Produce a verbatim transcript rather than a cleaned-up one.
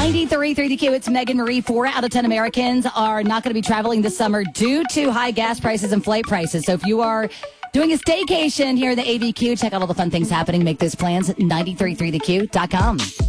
ninety-three point three The Q, it's Megan Marie. Four out of ten Americans are not going to be traveling this summer due to high gas prices and flight prices. So if you are doing a staycation here in the A B Q, check out all the fun things happening. Make those plans at ninety-three point three the q dot com.